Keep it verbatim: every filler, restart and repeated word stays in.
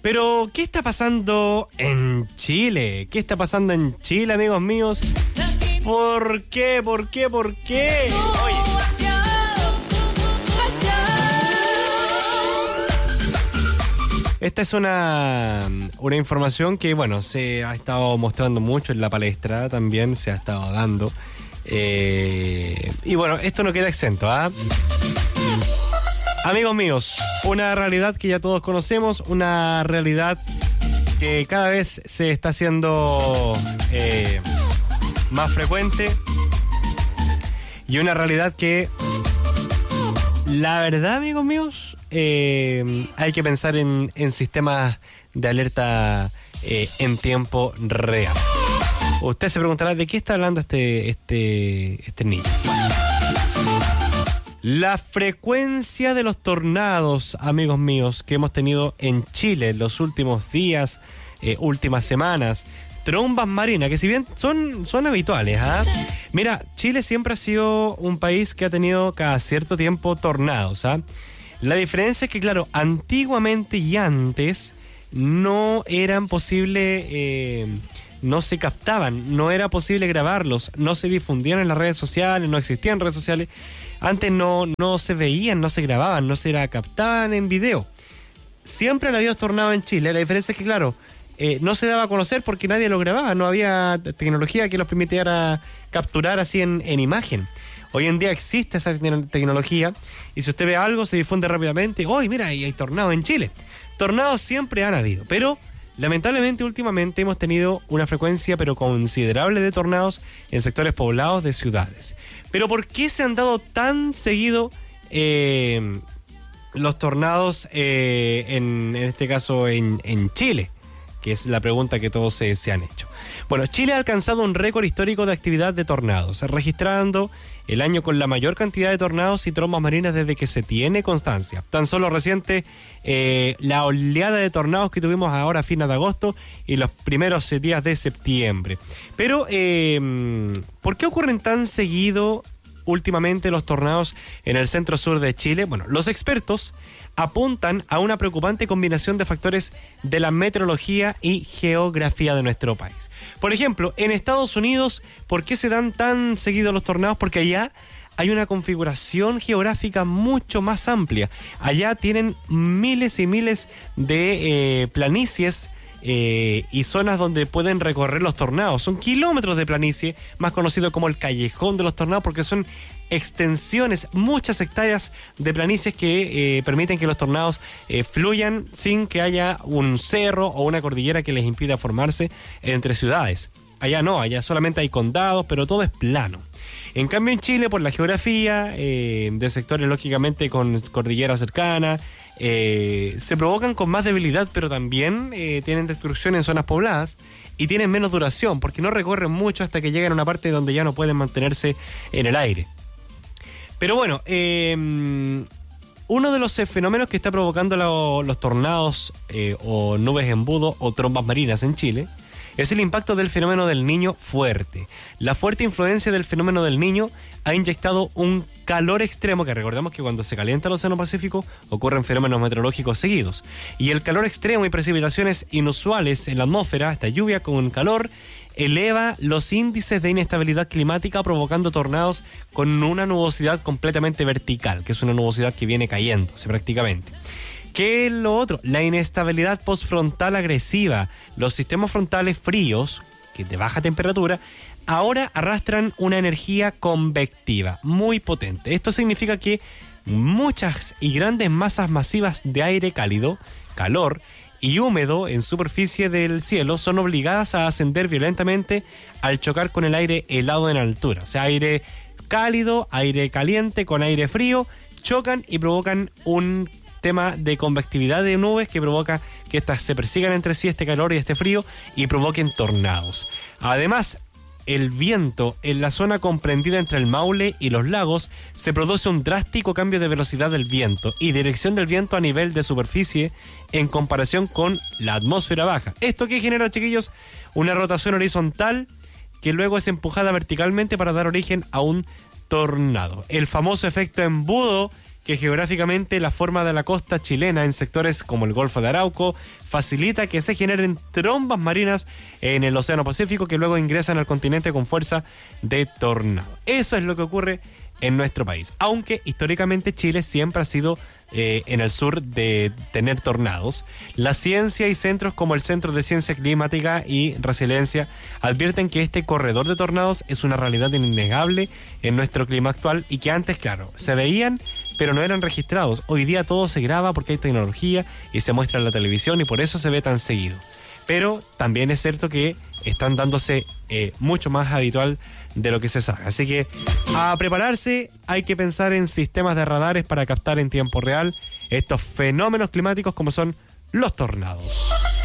Pero, ¿qué está pasando en Chile? ¿Qué está pasando en Chile, amigos míos? ¿Por qué? ¿Por qué? ¿Por qué? Oye. Esta es una, una información que, bueno, se ha estado mostrando mucho en la palestra, también se ha estado dando. Eh, y bueno, esto no queda exento, ¿ah? Amigos míos, una realidad que ya todos conocemos, una realidad que cada vez se está haciendo eh, más frecuente y una realidad que, la verdad, amigos míos, eh, hay que pensar en, en sistemas de alerta eh, en tiempo real. Usted se preguntará de qué está hablando este, este, este niño. La frecuencia de los tornados, amigos míos, que hemos tenido en Chile en los últimos días, eh, últimas semanas, trombas marinas, que si bien son, son habituales, ¿ah? Mira, Chile siempre ha sido un país que ha tenido cada cierto tiempo tornados, ¿ah? La diferencia es que, claro, antiguamente y antes no eran posible, eh, no se captaban, no era posible grabarlos, no se difundían en las redes sociales, no existían redes sociales. Antes no, no se veían, no se grababan, no se era, captaban en video. Siempre han habido tornados en Chile. La diferencia es que, claro, eh, no se daba a conocer porque nadie lo grababa. No había tecnología que los permitiera capturar así en, en imagen. Hoy en día existe esa te- tecnología y si usted ve algo se difunde rápidamente. ¡Uy, mira, hay, hay tornados en Chile! Tornados siempre han habido, pero lamentablemente últimamente hemos tenido una frecuencia pero considerable de tornados en sectores poblados de ciudades. Pero ¿por qué se han dado tan seguido eh, los tornados eh, en, en este caso en, en Chile? Que es la pregunta que todos se, se han hecho. Bueno, Chile ha alcanzado un récord histórico de actividad de tornados, registrando el año con la mayor cantidad de tornados y trombas marinas desde que se tiene constancia. Tan solo reciente eh, la oleada de tornados que tuvimos ahora a fines de agosto y los primeros días de septiembre. Pero, eh, ¿por qué ocurren tan seguido últimamente los tornados en el centro sur de Chile? Bueno, los expertos apuntan a una preocupante combinación de factores de la meteorología y geografía de nuestro país. Por ejemplo, en Estados Unidos, ¿por qué se dan tan seguidos los tornados? Porque allá hay una configuración geográfica mucho más amplia. Allá tienen miles y miles de eh, planicies Eh, y zonas donde pueden recorrer los tornados. Son kilómetros de planicie, más conocido como el callejón de los tornados, porque son extensiones, muchas hectáreas de planicies que eh, permiten que los tornados eh, fluyan sin que haya un cerro o una cordillera que les impida formarse entre ciudades. Allá no, allá solamente hay condados, pero todo es plano. En cambio en Chile, por la geografía, eh, de sectores lógicamente con cordillera cercana, eh, se provocan con más debilidad, pero también eh, tienen destrucción en zonas pobladas y tienen menos duración, porque no recorren mucho hasta que llegan a una parte donde ya no pueden mantenerse en el aire. Pero bueno, eh, uno de los fenómenos que está provocando lo, los tornados eh, o nubes embudo o trombas marinas en Chile es el impacto del fenómeno del Niño fuerte. La fuerte influencia del fenómeno del Niño ha inyectado un calor extremo, que recordemos que cuando se calienta el Océano Pacífico ocurren fenómenos meteorológicos seguidos. Y el calor extremo y precipitaciones inusuales en la atmósfera, esta lluvia con calor, eleva los índices de inestabilidad climática, provocando tornados con una nubosidad completamente vertical, que es una nubosidad que viene cayéndose prácticamente. ¿Qué es lo otro? La inestabilidad postfrontal agresiva. Los sistemas frontales fríos, que de baja temperatura, ahora arrastran una energía convectiva muy potente. Esto significa que muchas y grandes masas masivas de aire cálido, calor y húmedo en superficie del cielo son obligadas a ascender violentamente al chocar con el aire helado en altura. O sea, aire cálido, aire caliente con aire frío, chocan y provocan un tema de convectividad de nubes que provoca que estas se persigan entre sí, este calor y este frío, y provoquen tornados. Además, el viento en la zona comprendida entre el Maule y los lagos, se produce un drástico cambio de velocidad del viento y dirección del viento a nivel de superficie en comparación con la atmósfera baja. ¿Esto qué genera, chiquillos? Una rotación horizontal que luego es empujada verticalmente para dar origen a un tornado. El famoso efecto embudo que geográficamente la forma de la costa chilena en sectores como el Golfo de Arauco facilita que se generen trombas marinas en el Océano Pacífico que luego ingresan al continente con fuerza de tornado. Eso es lo que ocurre en nuestro país, aunque históricamente Chile siempre ha sido eh, en el sur de tener tornados. La ciencia y centros como el Centro de Ciencia Climática y Resiliencia advierten que este corredor de tornados es una realidad innegable en nuestro clima actual y que antes, claro, se veían pero no eran registrados. Hoy día todo se graba porque hay tecnología y se muestra en la televisión y por eso se ve tan seguido. Pero también es cierto que están dándose eh, mucho más habitual de lo que se sabe. Así que a prepararse, hay que pensar en sistemas de radares para captar en tiempo real estos fenómenos climáticos como son los tornados.